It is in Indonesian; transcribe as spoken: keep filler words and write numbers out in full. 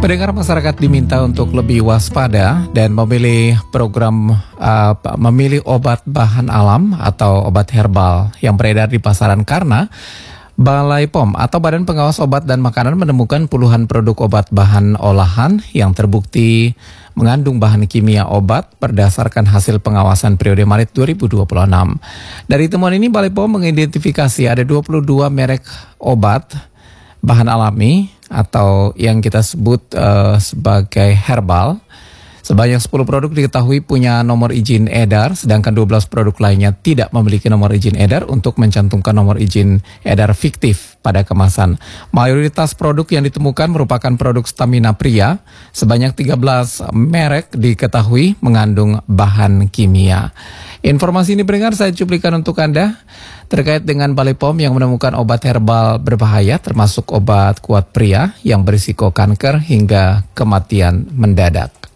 Pendengar, masyarakat diminta untuk lebih waspada dan memilih program uh, memilih obat bahan alam atau obat herbal yang beredar di pasaran karena Balai P O M atau Badan Pengawas Obat dan Makanan menemukan puluhan produk obat bahan olahan yang terbukti mengandung bahan kimia obat berdasarkan hasil pengawasan periode Maret dua ribu dua puluh enam. Dari temuan ini, Balai P O M mengidentifikasi ada dua puluh dua merek obat bahan alami atau yang kita sebut uh, sebagai herbal. Sebanyak sepuluh produk diketahui punya nomor izin edar, sedangkan dua belas produk lainnya tidak memiliki nomor izin edar untuk mencantumkan nomor izin edar fiktif pada kemasan. Mayoritas produk yang ditemukan merupakan produk stamina pria. Sebanyak tiga belas merek diketahui mengandung bahan kimia. Informasi ini pendengar saya cuplikan untuk Anda terkait dengan Balai P O M yang menemukan obat herbal berbahaya termasuk obat kuat pria yang berisiko kanker hingga kematian mendadak.